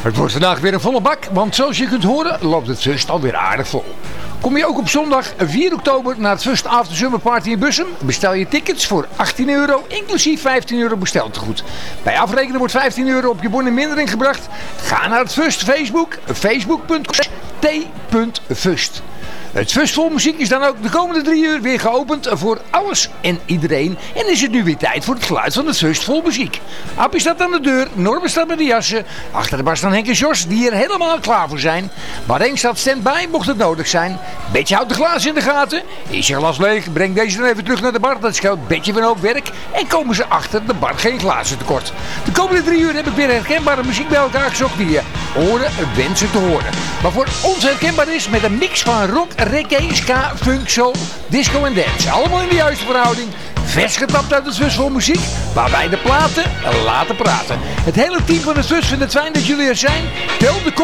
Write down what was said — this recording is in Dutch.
Het wordt vandaag weer een volle bak, want zoals je kunt horen loopt het Fust alweer aardig vol. Kom je ook op zondag 4 oktober naar het Fust After Summer Party in Bussum, bestel je tickets voor €18, inclusief €15 besteltegoed. Bij afrekenen wordt €15 op je bon in mindering gebracht. Ga naar het Fust Facebook, facebook.com/t.fust. Het Fust Vol Muziek is dan ook de komende 3 uur weer geopend voor alles en iedereen. En is het nu weer tijd voor het geluid van het Fust Vol Muziek. Appie staat aan de deur, Norben staat met de jassen. Achter de bar staan Henk en Jos die er helemaal klaar voor zijn. Bareng staat stand-by mocht het nodig zijn. Betje houdt de glazen in de gaten. Is je glas leeg, breng deze dan even terug naar de bar. Dat scheelt Betje van een hoop werk. En komen ze achter de bar geen glazen tekort. De komende 3 uur heb ik weer herkenbare muziek bij elkaar gezocht die je oren wensen te horen. Maar voor ons herkenbaar is met een mix van rock, reggae, ska, funk, soul, disco en dance. Allemaal in de juiste verhouding. Vers getapt uit het Fust Vol Muziek, waar wij de platen laten praten. Het hele team van het Fust vindt het fijn dat jullie er zijn. Tel de